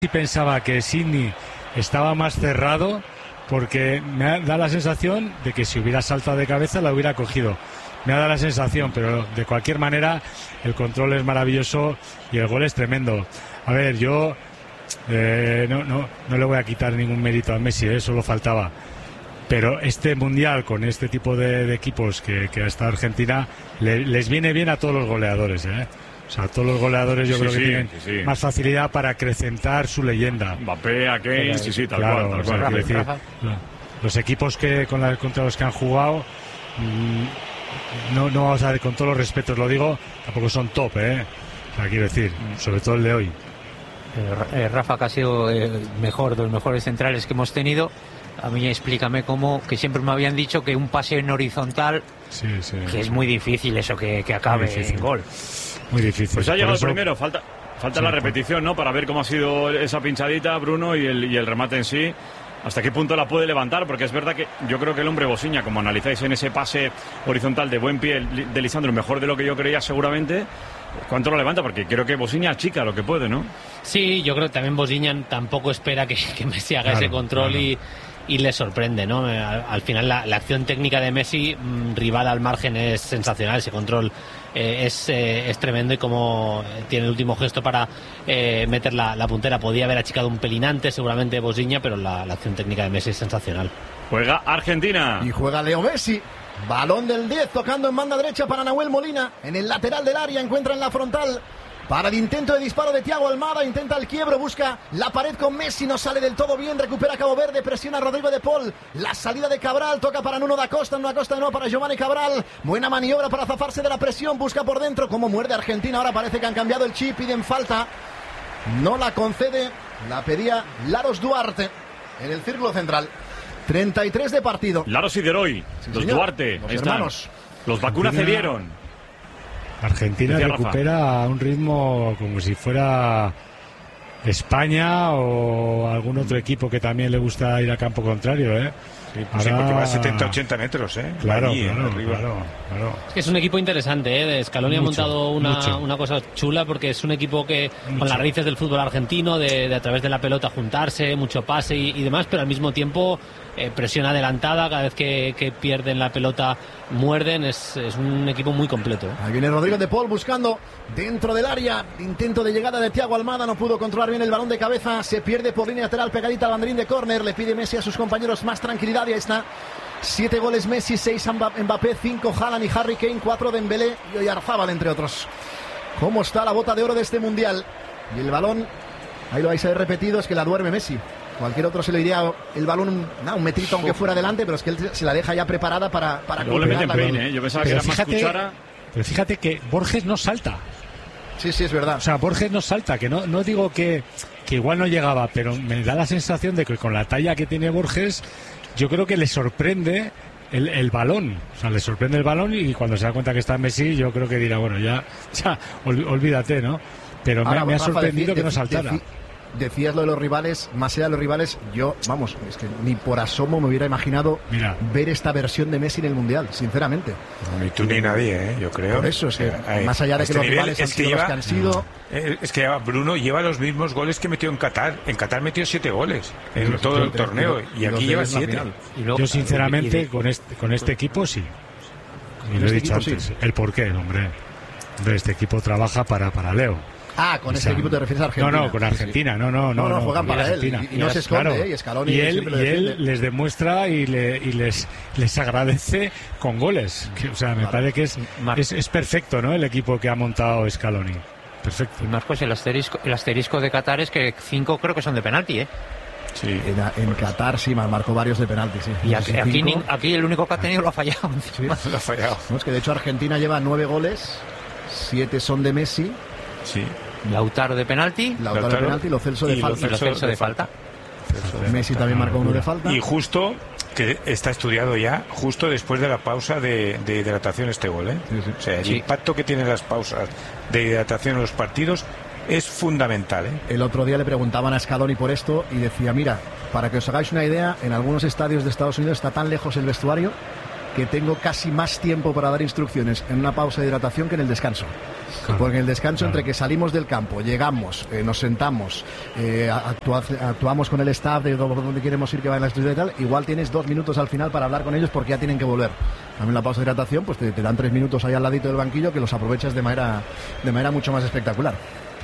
Sí pensaba que Sidney estaba más cerrado, porque me da la sensación de que si hubiera saltado de cabeza la hubiera cogido. Me ha dado la sensación, pero de cualquier manera el control es maravilloso y el gol es tremendo. A ver, yo no le voy a quitar ningún mérito a Messi, solo faltaba. Pero este mundial con este tipo de equipos que ha estado Argentina les viene bien a todos los goleadores, O sea, todos los goleadores yo creo que tienen más facilidad para acrecentar su leyenda. Mbappé, Kane, tal claro, cual. O sea, decir, los equipos contra los que han jugado, no vamos a ver, con todos los respetos lo digo, tampoco son top, O sea, quiero decir, sobre todo el de hoy. Rafa, que ha sido el mejor de los mejores centrales que hemos tenido. A mí explícame cómo, que siempre me habían dicho que un pase en horizontal, que es muy difícil eso que acabe en gol. Muy difícil. Pues ha llegado el primero, falta la repetición, ¿no? Para ver cómo ha sido esa pinchadita, Bruno, y el remate en sí. ¿Hasta qué punto la puede levantar? Porque es verdad que yo creo que el hombre Bosiña, como analizáis en ese pase horizontal de buen pie de Lisandro, mejor de lo que yo creía seguramente, ¿cuánto lo levanta? Porque creo que Bosiña achica lo que puede, ¿no? Sí, yo creo que también Bosiña tampoco espera que Messi haga ese control y le sorprende, ¿no? Al final la acción técnica de Messi, rival al margen, es sensacional. Ese control es tremendo, y como tiene el último gesto para meter la puntera. Podía haber achicado un pelín antes seguramente Bosiña, pero la acción técnica de Messi es sensacional. Juega Argentina. Y juega Leo Messi. Balón del 10, tocando en banda derecha para Nahuel Molina. En el lateral del área, encuentra en la frontal para el intento de disparo de Thiago Almada. Intenta el quiebro, busca la pared con Messi, no sale del todo bien, recupera Cabo Verde, presiona a Rodrigo de Paul. La salida de Cabral, toca para Nuno da Costa de nuevo para Giovanni Cabral. Buena maniobra para zafarse de la presión, busca por dentro. Como muerde Argentina, ahora parece que han cambiado el chip, piden falta. No la concede, la pedía Laros Duarte en el círculo central. 33 de partido. Laros y Deroy, los señor. Duarte, los ahí hermanos. Los vacunas cedieron. Argentina recupera a un ritmo como si fuera España o algún otro equipo que también le gusta ir a campo contrario, Sí, pues ahora... sí, porque va a 70-80 metros, Claro, allí, claro. Es que es un equipo interesante, Scaloni ha montado una cosa chula, porque es un equipo que con las raíces del fútbol argentino, de a través de la pelota juntarse, mucho pase y demás, pero al mismo tiempo presión adelantada, cada vez que pierden la pelota muerden. Es un equipo muy completo. Ahí viene Rodrigo de Paul buscando dentro del área, intento de llegada de Thiago Almada, no pudo controlar bien el balón de cabeza, se pierde por línea lateral pegadita al banderín de córner. Le pide Messi a sus compañeros más tranquilidad, y ahí está. 7 goles Messi, 6 Mbappé, 5 Haaland y Harry Kane, 4 Dembélé y Oyarzábal, entre otros. ¿Cómo está la bota de oro de este mundial? Y el balón, ahí lo vais a ver repetido, es que la duerme Messi. Cualquier otro se le iría el balón un metrito aunque fuera adelante, pero es que él se la deja ya preparada para golpearla. Yo pensaba que era más cuchara. Pero fíjate que Borges no salta. Sí, es verdad. O sea, Borges no salta, que no digo que igual no llegaba, pero me da la sensación de que con la talla que tiene Borges, yo creo que le sorprende el balón. O sea, le sorprende el balón, y cuando se da cuenta que está Messi, yo creo que dirá, bueno, ya olvídate, ¿no? Pero ahora, me ha sorprendido que no saltara. Decías lo de los rivales, más allá de los rivales, yo, vamos, es que ni por asomo me hubiera imaginado ver esta versión de Messi en el Mundial, sinceramente. No, ni tú ni nadie, yo creo. Por eso, es que más allá de que los rivales han sido los que han sido... Es que Bruno lleva los mismos goles que metió en Qatar. En Qatar metió 7 goles en todo el torneo, y aquí lleva 7. Yo, sinceramente, con este equipo sí. Y lo he dicho antes. El porqué, hombre. Este equipo trabaja para Leo. Con ese equipo te refieres a Argentina. No, con Argentina, no, juegan para él, y no se esconde, y Scaloni él les demuestra y les agradece con goles. O sea, me parece que es perfecto, ¿no? El equipo que ha montado Scaloni. Perfecto. Y Marcos, el asterisco de Qatar es que 5 creo que son de penalti, Sí. En Qatar sí marcó varios de penalti, sí. Y aquí el único que ha tenido lo ha fallado. Sí, lo ha fallado. No, es que de hecho Argentina lleva 9 goles, 7 son de Messi. Sí. Lautaro de penalti. Lo Celso de falta. Y lo Celso de falta. Messi también marcó uno de falta. Y justo, que está estudiado ya, justo después de la pausa de hidratación este gol, Sí. O sea, el impacto que tienen las pausas de hidratación en los partidos es fundamental, El otro día le preguntaban a Scaloni por esto y decía, mira, para que os hagáis una idea, en algunos estadios de Estados Unidos está tan lejos el vestuario que tengo casi más tiempo para dar instrucciones en una pausa de hidratación que en el descanso. Porque en el descanso, entre que salimos del campo, llegamos, nos sentamos, actuamos con el staff de dónde queremos ir, que va en la estudio y tal, igual tienes 2 minutos al final para hablar con ellos porque ya tienen que volver. También la pausa de hidratación, pues te dan 3 minutos ahí al ladito del banquillo que los aprovechas de manera mucho más espectacular.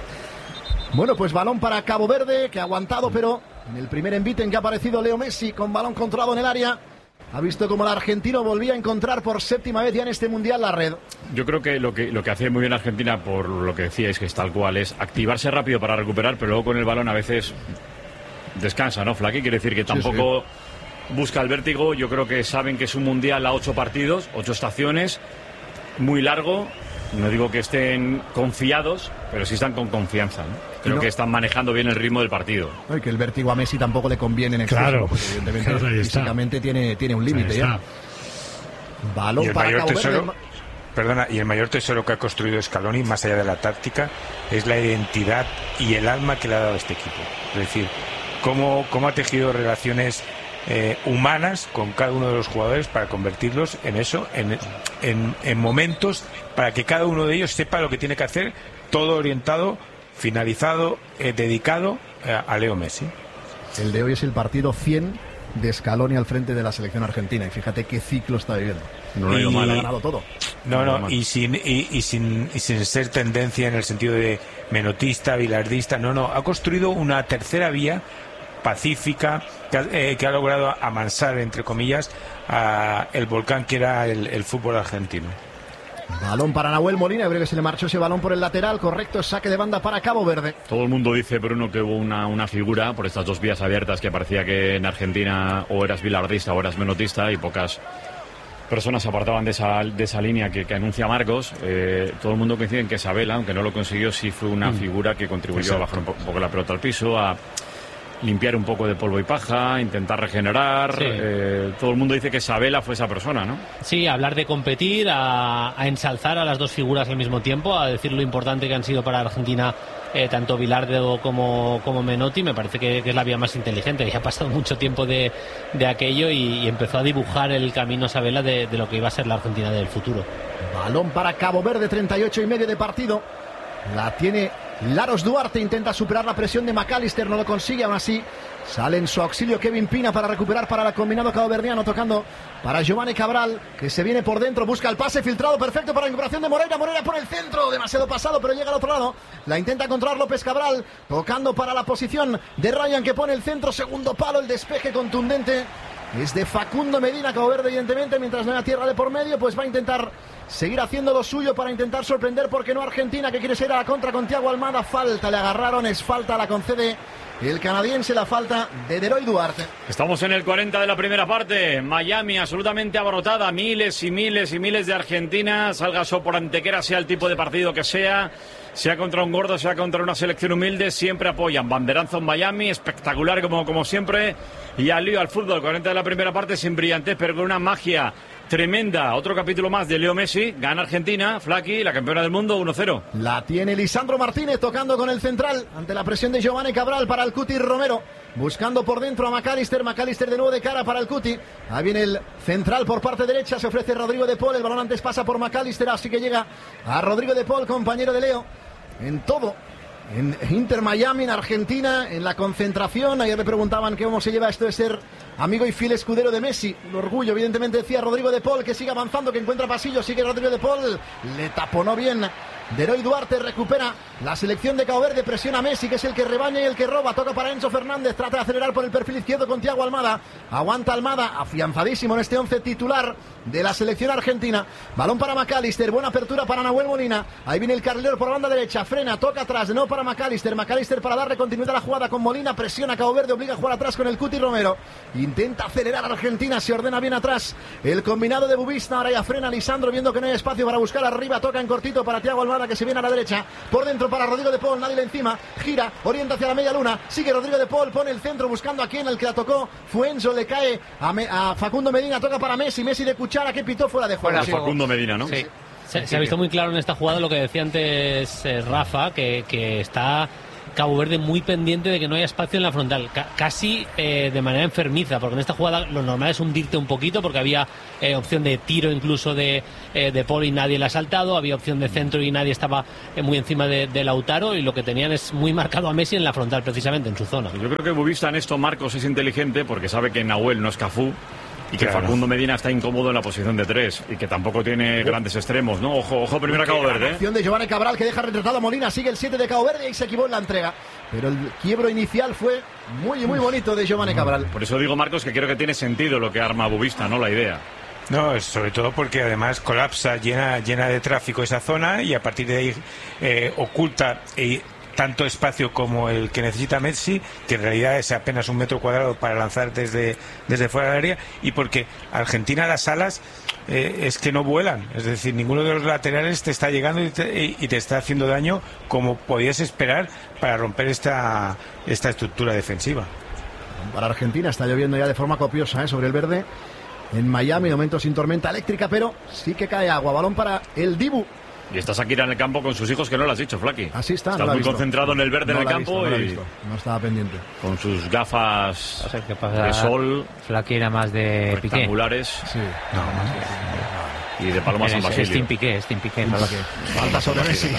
Bueno, pues balón para Cabo Verde, que ha aguantado, pero en el primer envite en que ha aparecido Leo Messi con balón controlado en el área, ha visto como el argentino volvía a encontrar por 7ª vez ya en este Mundial la red. Yo creo que lo que hace muy bien Argentina, por lo que decíais, que es tal cual, es activarse rápido para recuperar, pero luego con el balón a veces descansa, ¿no, Flaqui? Quiere decir que tampoco busca el vértigo. Yo creo que saben que es un Mundial a 8 partidos, 8 estaciones, muy largo. No digo que estén confiados, pero sí están con confianza, ¿no? Creo que están manejando bien el ritmo del partido. Y que el vértigo a Messi tampoco le conviene en exceso, claro, ¿no? Porque evidentemente físicamente tiene un límite ya. Balón para Cabo Verde. Perdona, y el mayor tesoro que ha construido Scaloni, más allá de la táctica, es la identidad y el alma que le ha dado a este equipo. Es decir, cómo ha tejido relaciones humanas con cada uno de los jugadores para convertirlos en eso, en momentos para que cada uno de ellos sepa lo que tiene que hacer, todo orientado, finalizado, dedicado a Leo Messi. El de hoy es el partido 100 de Scaloni al frente de la selección argentina, y fíjate qué ciclo está viviendo. No ha ido mal, ha ganado todo. Y sin ser tendencia en el sentido de menotista, bilardista, ha construido una tercera vía pacífica que ha logrado amansar, entre comillas, el volcán que era el fútbol argentino. Balón para Nahuel Molina, creo que se le marchó ese balón por el lateral, correcto, saque de banda para Cabo Verde. Todo el mundo dice, Bruno, que hubo una figura por estas 2 vías abiertas, que parecía que en Argentina o eras bilardista o eras menotista, y pocas personas se apartaban de esa línea que anuncia Marcos. Todo el mundo coincide en que Sabela, aunque no lo consiguió, sí fue una figura que contribuyó a bajar un poco la pelota al piso, a limpiar un poco de polvo y paja, intentar regenerar. Todo el mundo dice que Sabela fue esa persona, ¿no? Sí, hablar de competir, a ensalzar a las 2 figuras al mismo tiempo, a decir lo importante que han sido para Argentina tanto Bilardo como Menotti. Me parece que es la vía más inteligente. Ya ha pasado mucho tiempo de aquello y empezó a dibujar el camino Sabela de lo que iba a ser la Argentina del futuro. Balón para Cabo Verde, 38,5 de partido. La tiene Laros Duarte, intenta superar la presión de McAllister, no lo consigue, aún así sale en su auxilio Kevin Pina para recuperar para el combinado caboverdiano, tocando para Giovanni Cabral, que se viene por dentro, busca el pase filtrado perfecto para la recuperación de Moreira por el centro, demasiado pasado, pero llega al otro lado, la intenta controlar López Cabral, tocando para la posición de Ryan, que pone el centro, segundo palo, el despeje contundente es de Facundo Medina. Cabo Verde, evidentemente, mientras no haya tierra de por medio, pues va a intentar seguir haciendo lo suyo para intentar sorprender, porque no Argentina, que quiere ser a la contra con Thiago Almada. Falta, le agarraron, es falta, la concede el canadiense, la falta de Leroy Duarte. Estamos en el 40 de la primera parte. Miami absolutamente abarrotada, miles y miles y miles de argentinas, salga eso por Antequera, sea el tipo de partido que sea contra un gordo, sea contra una selección humilde, siempre apoyan. Banderazo en Miami, espectacular como siempre, y al lío al fútbol. 40 de la primera parte, sin brillantez, pero con una magia tremenda. Otro capítulo más de Leo Messi. Gana Argentina, Flaqui, la campeona del mundo, 1-0. La tiene Lisandro Martínez tocando con el central ante la presión de Giovanni Cabral para el Cuti Romero. Buscando por dentro a McAllister. McAllister de nuevo de cara para el Cuti. Ahí viene el central por parte derecha. Se ofrece Rodrigo de Paul. El balón antes pasa por McAllister. Así que llega a Rodrigo de Paul, compañero de Leo. En todo. En Inter Miami, en Argentina, en la concentración. Ayer me preguntaban cómo se lleva esto de ser amigo y fiel escudero de Messi. Un orgullo, evidentemente, decía Rodrigo de Paul, que sigue avanzando, que encuentra pasillo. Sigue Rodrigo de Paul, le taponó bien Leroy Duarte, recupera la selección de Cabo Verde, presiona a Messi, que es el que rebaña y el que roba. Toca para Enzo Fernández, trata de acelerar por el perfil izquierdo con Thiago Almada. Aguanta Almada, afianzadísimo en este 11 titular de la selección argentina. Balón para McAllister, buena apertura para Nahuel Molina. Ahí viene el carrilero por banda derecha, frena, toca atrás, de nuevo para McAllister. McAllister para darle continuidad a la jugada con Molina, presiona a Cabo Verde, obliga a jugar atrás con el Cuti Romero. Intenta acelerar a Argentina, se ordena bien atrás el combinado de Bubista. Ahora ya frena Lisandro, viendo que no hay espacio para buscar arriba. Toca en cortito para Thiago Almada, que se viene a la derecha. Por dentro para Rodrigo de Paul, nadie le encima. Gira, orienta hacia la media luna. Sigue Rodrigo de Paul, pone el centro buscando a quien. El que la tocó fue Enzo, le cae a Facundo Medina. Toca para Messi. Messi de cuchara, que pitó fuera de juego. Facundo Medina, ¿no? Sí. Se ha visto muy claro en esta jugada lo que decía antes Rafa, que está Cabo Verde muy pendiente de que no haya espacio en la frontal, casi de manera enfermiza, porque en esta jugada lo normal es hundirte un poquito, porque había opción de tiro incluso de Paul y nadie le ha saltado, había opción de centro y nadie estaba muy encima de Lautaro, y lo que tenían es muy marcado a Messi en la frontal, precisamente en su zona. Yo creo que Bubista en esto, Marcos, es inteligente porque sabe que Nahuel no es Cafú y que Facundo Medina está incómodo en la posición de 3 y que tampoco tiene grandes extremos, ¿no? Ojo primero a Cabo Verde. Acción de Giovanni Cabral que deja retratado a Molina, sigue el 7 de Cabo Verde y se equivocó en la entrega. Pero el quiebro inicial fue muy bonito de Giovanni Cabral. Por eso digo, Marcos, que creo que tiene sentido lo que arma Bubista, ¿no? La idea. No, sobre todo porque además colapsa, llena de tráfico esa zona y a partir de ahí oculta tanto espacio como el que necesita Messi, que en realidad es apenas 1 metro cuadrado para lanzar desde fuera del área, y porque Argentina las alas es que no vuelan, es decir, ninguno de los laterales te está llegando y te está haciendo daño como podías esperar para romper esta estructura defensiva. Para Argentina está lloviendo ya de forma copiosa sobre el verde en Miami, de momento sin tormenta eléctrica, pero sí que cae agua. Balón para el Dibu. Y está Shakira en el campo con sus hijos, que no lo has dicho, Flaqui. Así está. Está muy concentrado en el verde en el campo no estaba pendiente. Con sus gafas ¿qué pasa? de sol. Flaqui era más de Piqué. Rectangulares. Sí. Y de Paloma San Basilio. Es Team Piqué. Falta sobre Messi.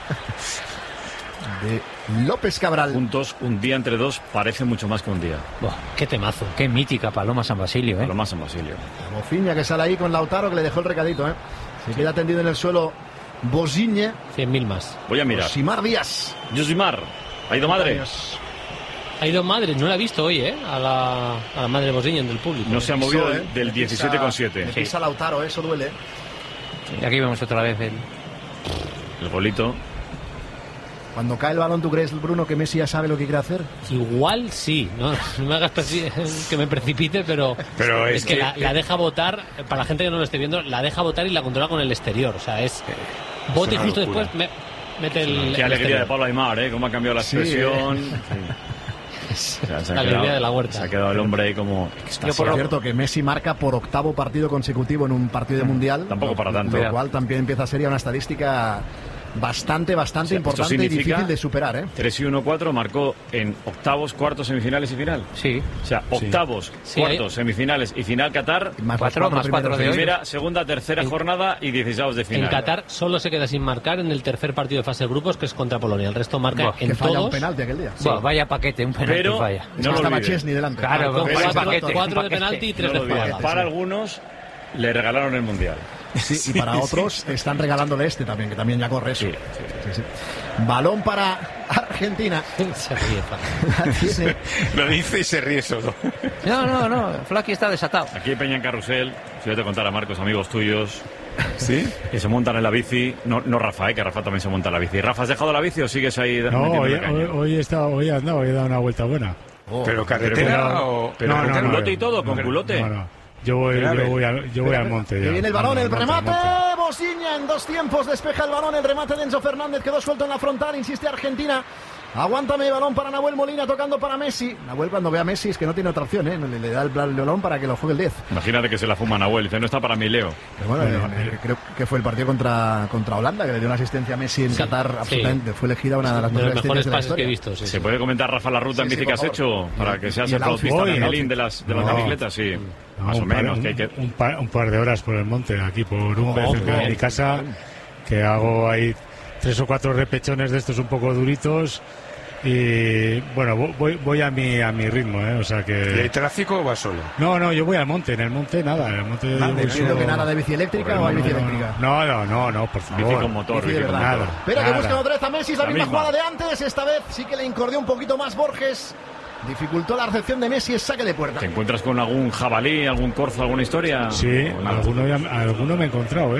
De López Cabral. Juntos, un día entre dos parece mucho más que un día. Buah, qué temazo. Qué mítica Paloma San Basilio, Paloma San Basilio. Mofiña que sale ahí con Lautaro, que le dejó el recadito, Se queda tendido en el suelo Bosiñe. 100.000 más. Voy a mirar. Josimar Díaz. Josimar. ¿Ha ido madre? Ha ido madre, no la he visto hoy, a la madre Bosiñe del público. No se ha movido del 17,7. Pisa Lautaro, eso duele. Y aquí vemos otra vez el golito. Cuando cae el balón, ¿tú crees, Bruno, que Messi ya sabe lo que quiere hacer? Igual sí, no me hagas que me precipite, pero es que la deja botar, para la gente que no lo esté viendo, la deja botar y la controla con el exterior. O sea, es bote y justo después mete el Qué alegría exterior. de Pablo Aimar, cómo ha cambiado la expresión. La alegría de la Huerta. Se ha quedado el hombre ahí como... Yo por cierto que Messi marca por 8º partido consecutivo en un partido de mundial. Tampoco para tanto. Lo cual también empieza a ser ya una estadística bastante importante y difícil de superar. 3-1-4 marcó en octavos, cuartos, semifinales y final. Sí. O sea, octavos, cuartos, semifinales y final Qatar. Más 4 de hoy. Primera, segunda, tercera jornada y 16avos de final. En Qatar solo se queda sin marcar en el tercer partido de fase de grupos, que es contra Polonia. El resto marca en que falla todos. Un penalti aquel día. Vaya paquete, un penalti pero falla. No estaba Chesney delante. Claro, con 4 de penalti y 3 de falta. Para algunos le regalaron el Mundial. Sí, y para otros están regalándole también, que también ya corre eso. Sí. Balón para Argentina. Se ríe. Lo dice y se ríe solo. No, Flaqui está desatado. Aquí Peña en Carrusel, si voy a contar a Marcos, amigos tuyos. ¿Sí? Que se montan en la bici. No Rafa, que Rafa también se monta en la bici. ¿Rafa, has dejado la bici o sigues ahí? No, hoy he dado una vuelta buena. ¿Pero carretera o...? Pero con culote y todo, con culote. No. Yo voy al monte. Ya. Viene el balón, el remate. Bosiña en 2 tiempos. Despeja el balón. El remate de Enzo Fernández quedó suelto en la frontal. Insiste Argentina. Aguántame el balón para Nahuel Molina tocando para Messi. Nahuel cuando ve a Messi es que no tiene otra opción, le da el balón para que lo juegue el 10. Imagínate que se la fuma Nahuel, dice no está para mí Leo. Pero bueno, creo que fue el partido contra Holanda, que le dio una asistencia a Messi en Qatar, absolutamente. Fue elegida una de las mejores pases que he visto. ¿Se puede comentar, Rafa, la ruta en bici que has hecho? Para que seas el flautista de las bicicletas, sí. Más o menos. Un par de horas por el monte, aquí por un vez cerca de mi casa, que hago ahí 3 o 4 repechones de estos un poco duritos. Y bueno, voy a mi ritmo, o sea que... ¿Y hay tráfico o vas solo? No, yo voy al monte, en el monte nada, Entiendo que nada de bici eléctrica o hay bici eléctrica. No, por favor. Bici con motor, bici con nada. Pero que busca otra vez a Messi, la misma jugada de antes, esta vez sí que le incordió un poquito más Borges. Dificultó la recepción de Messi, es saque de puerta. ¿Te encuentras con algún jabalí, algún corzo, alguna historia? Sí, alguno me he encontrado,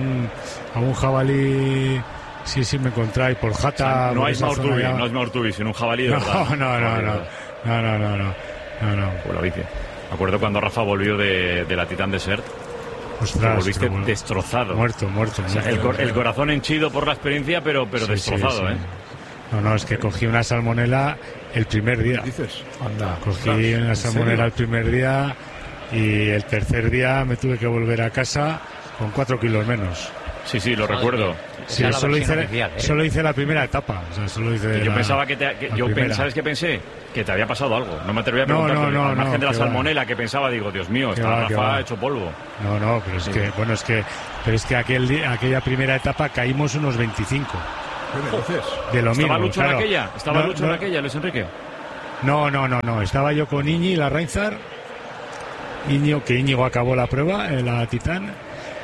algún jabalí. Sí, me encontráis por Jata. O sea, no es Maurtubi, sino un jabalí de verdad. No. Por la bici. Me acuerdo cuando Rafa volvió de la Titán Desert. Ostras, volviste destrozado. Muerto. O sea, el corazón henchido por la experiencia, pero destrozado, sí. No, es que cogí una salmonela el primer día. ¿Qué dices? Anda, cogí una salmonela el primer día y el tercer día me tuve que volver a casa con 4 kilos menos. Sí, lo recuerdo. Sí, solo hice la primera etapa. O sea, solo hice yo pensaba ¿sabes qué pensé? Que te había pasado algo. No me atreví a preguntar. No, al margen de la salmonela que pensaba, digo, Dios mío, está Rafa hecho polvo. No, pero es que aquella primera etapa caímos unos 25. De lo mismo. ¿Estaba Lucho en aquella, Luis Enrique? No. Estaba yo con Iñi, la Reinzar. Íñigo acabó la prueba, la Titán.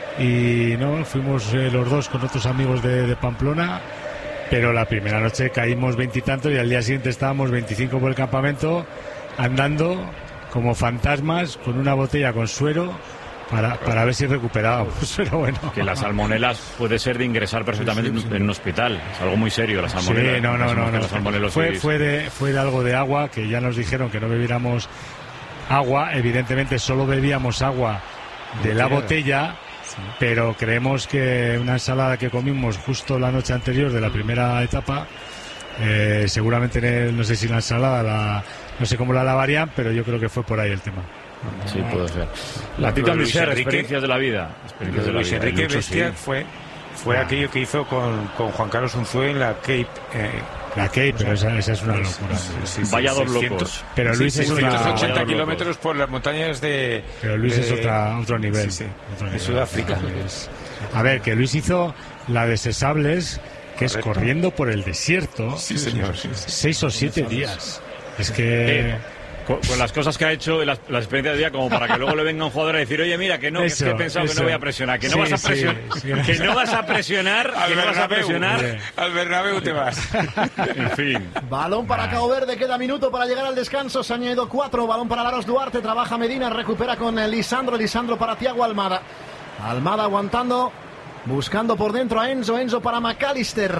Y fuimos los dos con otros amigos de Pamplona, pero la primera noche caímos 20 y tantos y al día siguiente estábamos 25 por el campamento andando como fantasmas con una botella con suero para ver si recuperábamos. Pero bueno, que las salmonelas puede ser de ingresar perfectamente en un hospital, es algo muy serio la salmonela. Sí, fue de algo de agua, que ya nos dijeron que no bebiéramos agua, evidentemente solo bebíamos agua de la botella. Pero creemos que una ensalada que comimos justo la noche anterior de la primera etapa, seguramente no sé si la ensalada no sé cómo la lavarían, pero yo creo que fue por ahí el tema. Sí, puede ser. La Titán Miser, experiencias de la vida. Luis Enrique Bestia fue aquello que hizo con Juan Carlos Unzué en la Cape. La Cape, pero esa es una locura. Vaya dos locos. Pero Luis es 180 kilómetros por las montañas de... Pero Luis es otro nivel. De Sudáfrica. A ver, que Luis hizo la de Sesables, que es corriendo por el desierto. Sí, señor. 6 o 7 días. Es que... Con las cosas que ha hecho, las experiencias de vida, como para que luego le venga un jugador a decir, oye, mira, que no, es que he pensado que no voy a presionar, que no vas a presionar, que no vas a presionar, que no vas a presionar. Al Bernabéu te vas. En fin. Balón para Cabo Verde, queda minuto para llegar al descanso, se ha añadido 4, balón para Laros Duarte, trabaja Medina, recupera con Lisandro para Thiago Almada. Almada aguantando, buscando por dentro a Enzo para McAllister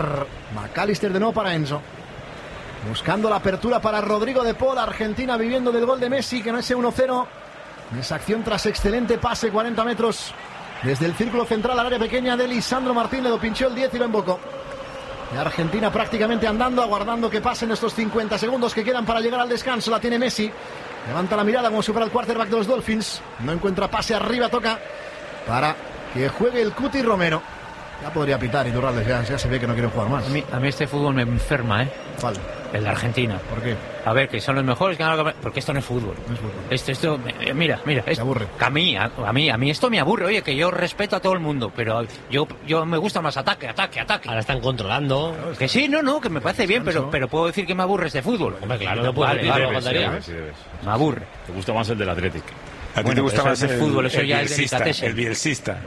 de nuevo para Enzo. Buscando la apertura para Rodrigo de Paul, Argentina viviendo del gol de Messi, que no es 1-0. Esa acción tras excelente pase, 40 metros desde el círculo central al área pequeña de Lisandro Martínez, lo pinchó el 10 y lo embocó. Y Argentina prácticamente andando, aguardando que pasen estos 50 segundos que quedan para llegar al descanso. La tiene Messi, levanta la mirada como si fuera el quarterback de los Dolphins. No encuentra pase arriba, toca para que juegue el Cuti Romero. Ya podría pitar Iturralde, ya se ve que no quieren jugar más. A mí este fútbol me enferma, ¿eh? ¿Cuál? El de Argentina. ¿Por qué? A ver, que son los mejores que han... Porque esto no es fútbol. No es fútbol. Esto mira. Me aburre. A mí esto me aburre. Oye, que yo respeto a todo el mundo, pero yo me gusta más ataque. Ahora están controlando. Que sí, que me parece bien, pero puedo decir que me aburre este fútbol. Hombre, claro, no puedo decir, lo contaría. Me aburre. Te gusta más el del Athletic. ¿A ti te gusta más el fútbol? Eso ya es el bielsista.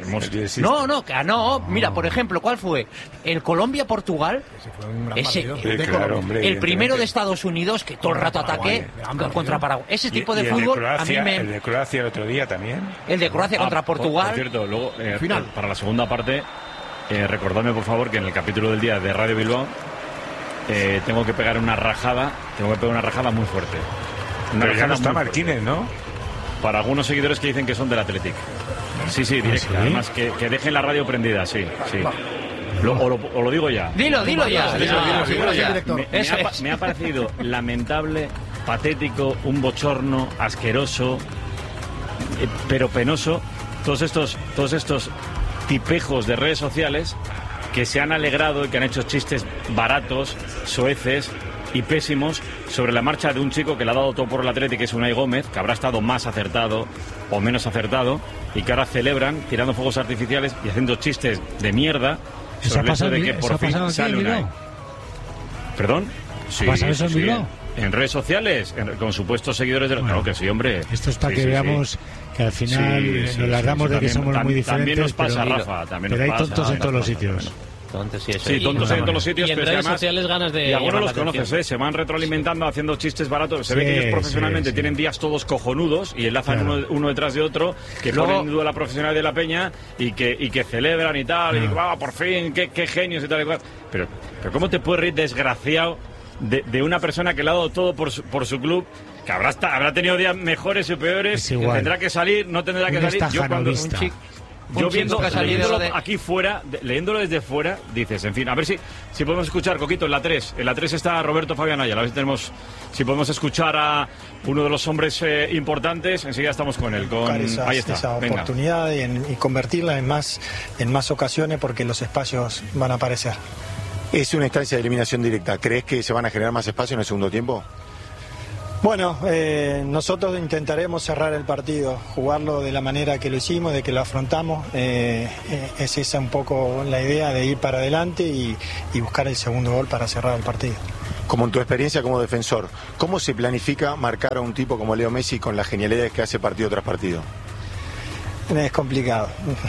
No. Mira, por ejemplo, ¿cuál fue? El Colombia-Portugal. Ese fue un gran partido. Claro, hombre, el primero de Estados Unidos, que todo el rato ataque contra Paraguay. Ese tipo de fútbol a mí me... El de Croacia el otro día también. El de Croacia contra Portugal. Por cierto, luego, para la segunda parte, recordadme, por favor, que en el capítulo del día de Radio Bilbao tengo que pegar una rajada muy fuerte. Pero ya no está Martínez, ¿no? Para algunos seguidores que dicen que son del Athletic. Sí, directo. ¿Sí? Además, que dejen la radio prendida, sí. O lo digo ya. Dilo ya. Me ha parecido lamentable, patético, un bochorno, asqueroso, pero penoso, todos estos tipejos de redes sociales que se han alegrado y que han hecho chistes baratos, soeces y pésimos sobre la marcha de un chico que le ha dado todo por el Athletic, que es Unai Gómez, que habrá estado más acertado o menos acertado, y que ahora celebran tirando fuegos artificiales y haciendo chistes de mierda sobre el hecho de que por fin sale Unai. ¿Perdón? Sí, ¿Pasa eso en Bilbao? En redes sociales, con supuestos seguidores de los... Claro que sí, hombre. Esto es para que veamos que al final nos las damos de que somos muy diferentes. También nos pasa, Rafa. Pero hay tontos en todos los sitios. Tontos tontos en todos los sitios, y en pero redes además, sociales ganas de... Y algunos los conoces, se van retroalimentando haciendo chistes baratos. Se ve que ellos profesionalmente tienen días todos cojonudos y enlazan uno detrás de otro, que ponen en duda la profesionalidad de la peña y que celebran y tal, y por fin, qué genios y tal y cual. Pero ¿cómo te puedes reír, desgraciado, de una persona que le ha dado todo por su club, que habrá tenido días mejores y peores, que tendrá que salir, no tendrá que salir? Yo yo leyéndolo aquí fuera, leyéndolo desde fuera, dices, en fin, a ver si podemos escuchar, Coquito, en la 3 está Roberto Fabián Ayala, a ver si podemos escuchar a uno de los hombres importantes. Enseguida estamos con él, ahí está, esa oportunidad y convertirla en más ocasiones, porque los espacios van a aparecer. Es una instancia de eliminación directa. ¿Crees que se van a generar más espacios en el segundo tiempo? Bueno, nosotros intentaremos cerrar el partido, jugarlo de la manera que lo hicimos, de que lo afrontamos. Es esa un poco la idea, de ir para adelante y buscar el segundo gol para cerrar el partido. Como en tu experiencia como defensor, ¿cómo se planifica marcar a un tipo como Leo Messi con las genialidades que hace partido tras partido? Es complicado,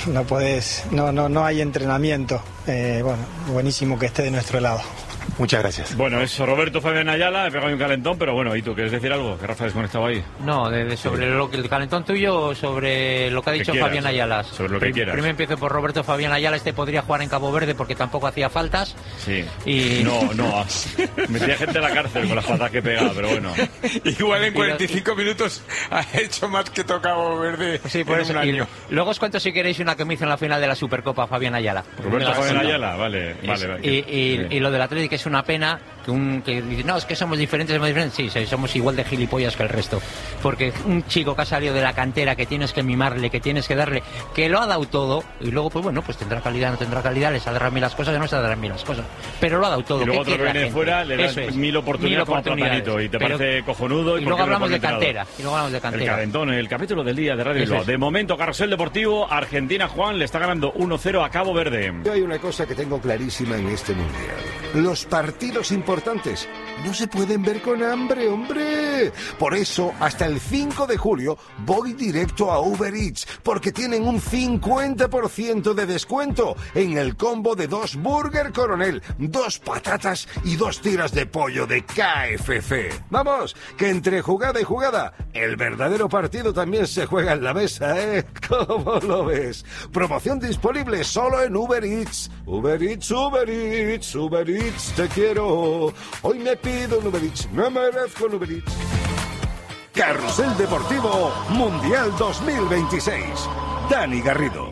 no hay entrenamiento. Buenísimo que esté de nuestro lado. Muchas gracias. Bueno, es Roberto Fabián Ayala, he pegado un calentón, pero bueno, ¿y tú quieres decir algo? Que Rafa desconectado ahí. No, sobre el calentón tuyo o sobre lo que ha dicho Fabián Ayala. Sobre lo que quieras. Primero empiezo por Roberto Fabián Ayala, podría jugar en Cabo Verde porque tampoco hacía faltas. Sí. No, metía gente a la cárcel con las patas que pegaba, pero bueno. Igual en 45 minutos ha hecho más que Cabo Verde. Sí, por eso. Luego os cuento, si queréis, una que me hizo en la final de la Supercopa Fabián Ayala. Roberto Fabián Ayala, vale. Y lo del Atlético, que es una pena que dice, no, es que somos diferentes. Sí, somos igual de gilipollas que el resto, porque un chico que ha salido de la cantera, que tienes que mimarle, que tienes que darle, que lo ha dado todo, y luego pues tendrá calidad, no tendrá calidad, le saldrán bien las cosas, no saldrán bien las cosas, pero lo ha dado todo. Y luego otro que viene de fuera le das mil oportunidades como Platanito, y te parece cojonudo. Y luego hablamos de cantera. El calentón, el capítulo del día de Radio Bilbao. De momento, Carrusel Deportivo, Argentina, Juan, le está ganando 1-0 a Cabo Verde. Hay una cosa que tengo clarísima en este mundial: los partidos importantes no se pueden ver con hambre, hombre. Por eso, hasta el 5 de julio voy directo a Uber Eats, porque tienen un 50% de descuento en el combo de 2 Burger Coronel, 2 patatas y 2 tiras de pollo de KFC. Vamos, que entre jugada y jugada, el verdadero partido también se juega en la mesa, ¿eh? ¿Cómo lo ves? Promoción disponible solo en Uber Eats. Uber Eats, Uber Eats, Uber Eats, te quiero. Hoy me pido un Uber Eats, me merezco un Uber Eats. Carrusel Deportivo Mundial 2026. Dani Garrido.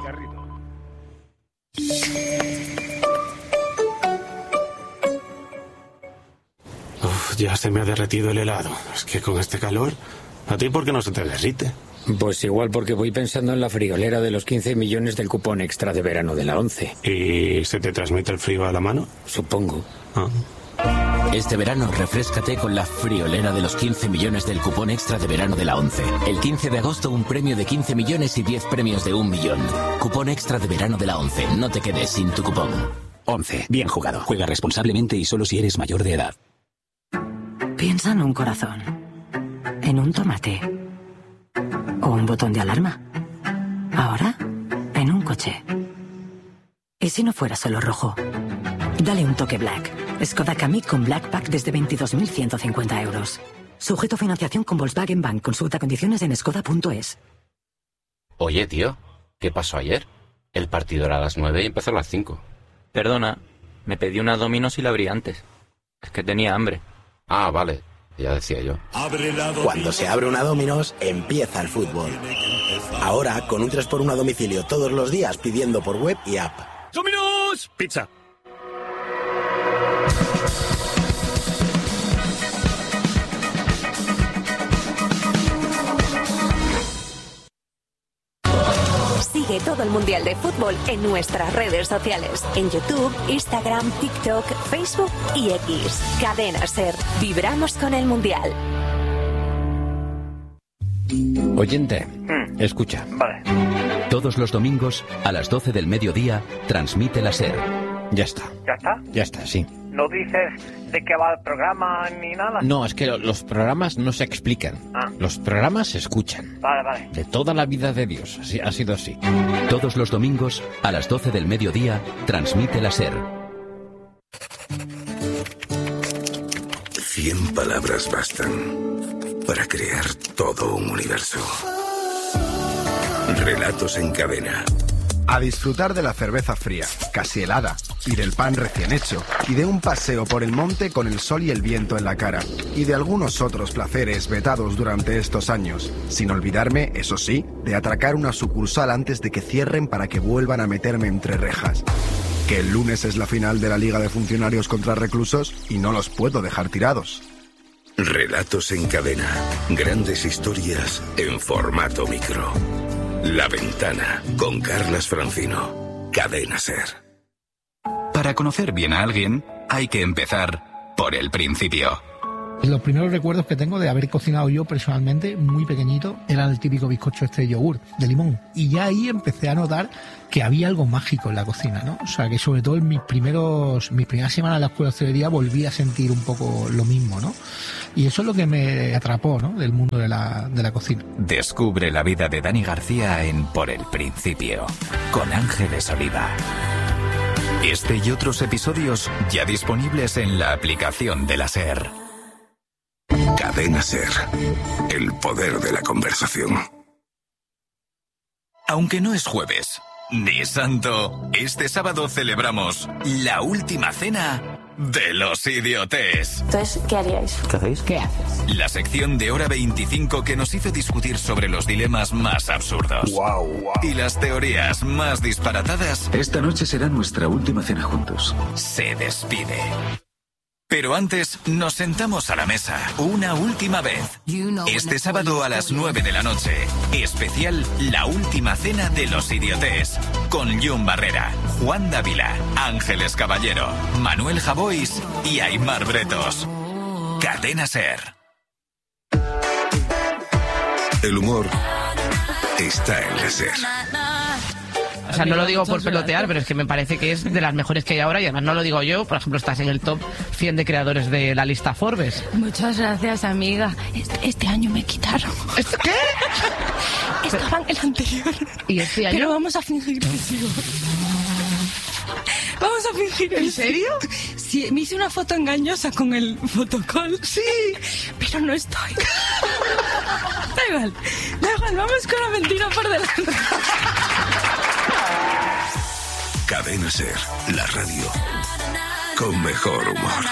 Ya se me ha derretido el helado. Es que con este calor, ¿a ti por qué no se te derrite? Pues igual porque voy pensando en la friolera de los 15 millones del cupón extra de verano de la 11. ¿Y se te transmite el frío a la mano? Supongo. Este verano refréscate con la friolera de los 15 millones del cupón extra de verano de la 11. El 15 de agosto un premio de 15 millones y 10 premios de 1 millón. Cupón extra de verano de la 11. No te quedes sin tu cupón. 11. Bien jugado. Juega responsablemente y solo si eres mayor de edad. Piensa en un corazón, en un tomate o un botón de alarma. Ahora, en un coche. ¿Y si no fuera solo rojo? Dale un toque Black. Skoda Kamiq con Black Pack desde 22.150 euros. Sujeto a financiación con Volkswagen Bank. Consulta condiciones en skoda.es. Oye, tío, ¿qué pasó ayer? El partido era a las 9 y empezó a las 5. Perdona, me pedí una Domino's y la abrí antes. Es que tenía hambre. Ah, vale, ya decía yo. Cuando se abre una Domino's, empieza el fútbol. Ahora, con un 3x1 a domicilio todos los días, pidiendo por web y app. ¡Domino's! Pizza. Sigue todo el Mundial de Fútbol en nuestras redes sociales. En YouTube, Instagram, TikTok, Facebook y X. Cadena SER. Vibramos con el Mundial. Oyente, escucha. Vale. Todos los domingos, a las 12 del mediodía, transmite la SER. Ya está. ¿Ya está? Ya está, sí. ¿No dices de qué va el programa ni nada? No, es que los programas no se explican. Los programas se escuchan. Vale. De toda la vida de Dios. Así, ha sido así. Todos los domingos, a las 12 del mediodía, transmite la SER. 100 palabras bastan para crear todo un universo. Relatos en cadena. A disfrutar de la cerveza fría, casi helada, y del pan recién hecho, y de un paseo por el monte con el sol y el viento en la cara, y de algunos otros placeres vetados durante estos años, sin olvidarme, eso sí, de atracar una sucursal antes de que cierren para que vuelvan a meterme entre rejas. Que el lunes es la final de la Liga de Funcionarios contra Reclusos y no los puedo dejar tirados. Relatos en cadena. Grandes historias en formato micro. La Ventana, con Carlas Francino. Cadena SER. Para conocer bien a alguien, hay que empezar por el principio. Los primeros recuerdos que tengo de haber cocinado yo personalmente, muy pequeñito, era el típico bizcocho de yogur, de limón. Y ya ahí empecé a notar que había algo mágico en la cocina, ¿no? O sea, que sobre todo en mis primeras semanas de la escuela de hostelería volví a sentir un poco lo mismo, ¿no? Y eso es lo que me atrapó, ¿no? Del mundo de la cocina. Descubre la vida de Dani García en Por el Principio, con Ángeles Oliva. Este y otros episodios ya disponibles en la aplicación de la SER. Cadena SER. El poder de la conversación. Aunque no es jueves ni santo, este sábado celebramos la última cena de Los Idiotes. Entonces, ¿qué haríais? ¿Qué hacéis? ¿Qué haces? La sección de Hora 25 que nos hizo discutir sobre los dilemas más absurdos. Y las teorías más disparatadas. Esta noche será nuestra última cena juntos. Se despide. Pero antes nos sentamos a la mesa una última vez. Este sábado a las 9 de la noche. Especial La Última Cena de Los Idiotes. Con Jon Barrera, Juan Dávila, Ángeles Caballero, Manuel Javois y Aimar Bretos. Cadena SER. El humor está en la SER. O sea, no lo digo por pelotear, pero es que me parece que es de las mejores que hay ahora y además no lo digo yo. Por ejemplo, estás en el top 100 de creadores de la lista Forbes. Muchas gracias, amiga. Este año me quitaron. ¿Qué? Estaba en el anterior. ¿Y este año? Pero vamos a fingir que sigo. Vamos a fingir. ¿En serio? Sí, me hice una foto engañosa con el fotocall. Sí, pero no estoy. Da igual, vamos con la mentira por delante. Cadena SER, la radio con mejor humor.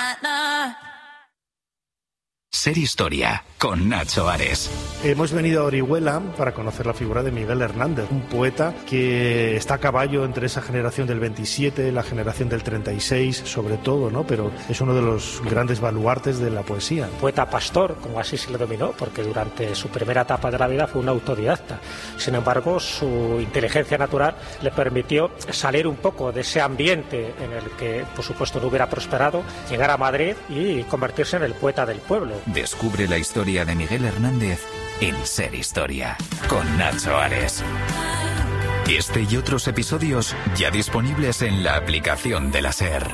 Ser Historia, con Nacho Ares. Hemos venido a Orihuela para conocer la figura de Miguel Hernández, un poeta que está a caballo entre esa generación del 27, la generación del 36, sobre todo, ¿no? Pero es uno de los grandes baluartes de la poesía. Poeta pastor, como así se le denominó, porque durante su primera etapa de la vida fue un autodidacta. Sin embargo, su inteligencia natural le permitió salir un poco de ese ambiente en el que, por supuesto, no hubiera prosperado, llegar a Madrid y convertirse en el poeta del pueblo. Descubre la historia de Miguel Hernández en Ser Historia, con Nacho Ares. Este y otros episodios ya disponibles en la aplicación de la SER.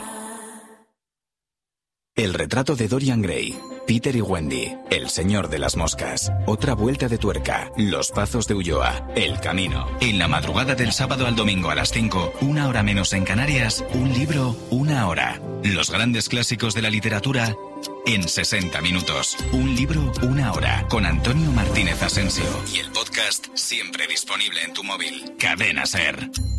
El retrato de Dorian Gray, Peter y Wendy, El Señor de las Moscas, Otra Vuelta de Tuerca, Los Pazos de Ulloa, El Camino. En la madrugada del sábado al domingo a las 5, 1 hora menos en Canarias, un libro, 1 hora. Los grandes clásicos de la literatura en 60 minutos. Un libro, 1 hora. Con Antonio Martínez Asensio. Y el podcast siempre disponible en tu móvil. Cadena SER.